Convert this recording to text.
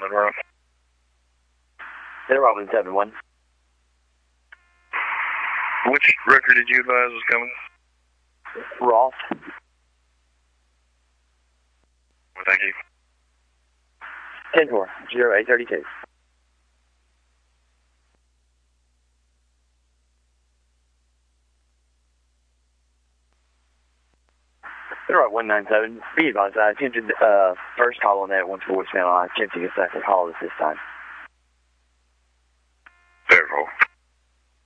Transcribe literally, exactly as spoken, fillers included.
Monroe. Center Robin seven one. Which record did you advise was coming? Roth. Well, thank you. ten four, zero eight thirty-two. Center Rock one nine seven. Be advised, I attempted uh, first call on that one to voicemail. I attempted to get back a call at this time.